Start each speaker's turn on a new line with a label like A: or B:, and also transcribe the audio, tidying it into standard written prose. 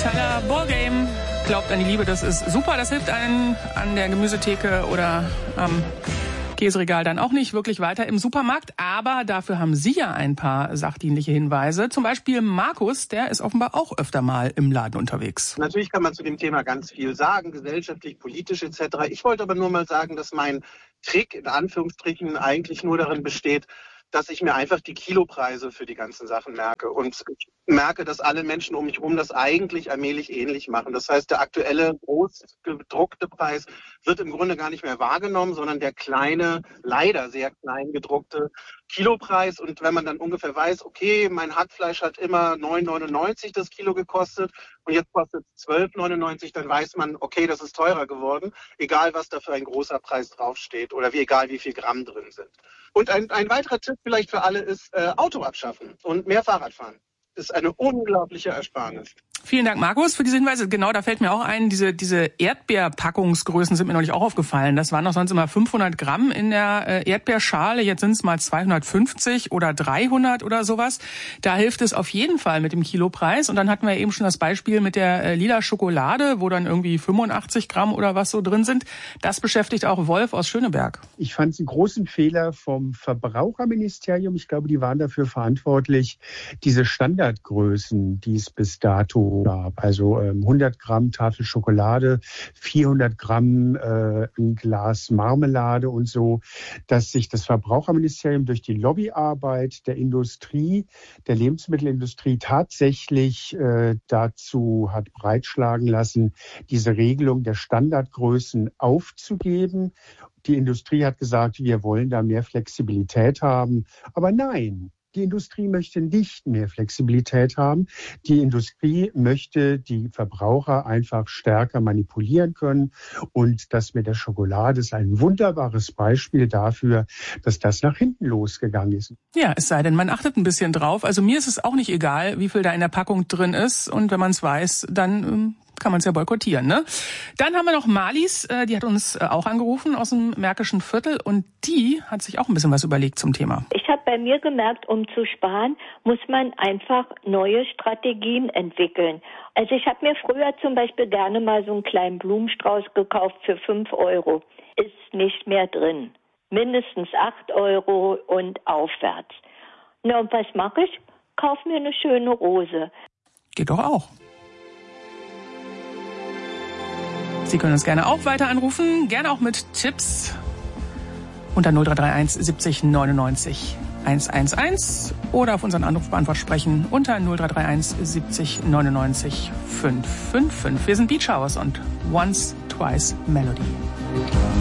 A: Tyler, Ballgame. Glaubt an die Liebe, das ist super. Das hilft einem an der Gemüsetheke oder am Käseregal dann auch nicht wirklich weiter im Supermarkt. Aber dafür haben Sie ja ein paar sachdienliche Hinweise. Zum Beispiel Markus, der ist offenbar auch öfter mal im Laden unterwegs.
B: Natürlich kann man zu dem Thema ganz viel sagen, gesellschaftlich, politisch etc. Ich wollte aber nur mal sagen, dass mein Trick in Anführungsstrichen eigentlich nur darin besteht, dass ich mir einfach die Kilopreise für die ganzen Sachen merke. Und ich merke, dass alle Menschen um mich herum das eigentlich allmählich ähnlich machen. Das heißt, der aktuelle groß gedruckte Preis wird im Grunde gar nicht mehr wahrgenommen, sondern der kleine, leider sehr klein gedruckte Kilopreis. Und wenn man dann ungefähr weiß, okay, mein Hackfleisch hat immer 9,99 das Kilo gekostet und jetzt kostet es 12,99, dann weiß man, okay, das ist teurer geworden, egal was da für ein großer Preis draufsteht oder egal wie viel Gramm drin sind. Und ein weiterer Tipp vielleicht für alle ist Auto abschaffen und mehr Fahrrad fahren. Das ist eine unglaubliche Ersparnis.
A: Vielen Dank, Markus, für diese Hinweise. Genau, da fällt mir auch ein, diese Erdbeerpackungsgrößen sind mir noch nicht auch aufgefallen. Das waren doch sonst immer 500 Gramm in der Erdbeerschale. Jetzt sind es mal 250 oder 300 oder sowas. Da hilft es auf jeden Fall mit dem Kilopreis. Und dann hatten wir eben schon das Beispiel mit der lila Schokolade, wo dann irgendwie 85 Gramm oder was so drin sind. Das beschäftigt auch Wolf aus Schöneberg.
C: Ich fand es einen großen Fehler vom Verbraucherministerium. Ich glaube, die waren dafür verantwortlich, diese Standardgrößen, die es bis dato gab. Also 100 Gramm Tafel Schokolade, 400 Gramm ein Glas Marmelade und so, dass sich das Verbraucherministerium durch die Lobbyarbeit der Industrie, der Lebensmittelindustrie tatsächlich dazu hat breitschlagen lassen, diese Regelung der Standardgrößen aufzugeben. Die Industrie hat gesagt, wir wollen da mehr Flexibilität haben. Aber nein. Die Industrie möchte nicht mehr Flexibilität haben. Die Industrie möchte die Verbraucher einfach stärker manipulieren können. Und das mit der Schokolade ist ein wunderbares Beispiel dafür, dass das nach hinten losgegangen ist.
A: Ja, es sei denn, man achtet ein bisschen drauf. Also mir ist es auch nicht egal, wie viel da in der Packung drin ist. Und wenn man es weiß, dann kann man es ja boykottieren, ne? Dann haben wir noch Marlies, die hat uns auch angerufen aus dem Märkischen Viertel und die hat sich auch ein bisschen was überlegt zum Thema.
D: Ich habe bei mir gemerkt, um zu sparen, muss man einfach neue Strategien entwickeln. Also ich habe mir früher zum Beispiel gerne mal so einen kleinen Blumenstrauß gekauft für 5 Euro. Ist nicht mehr drin. Mindestens 8 Euro und aufwärts. Na und was mache ich? Kauf mir eine schöne Rose.
A: Geht doch auch. Sie können uns gerne auch weiter anrufen, gerne auch mit Tipps unter 0331 70 99 111 oder auf unseren Anrufbeantwort sprechen unter 0331 70 99 555. Wir sind Beach House und Once, Twice Melody.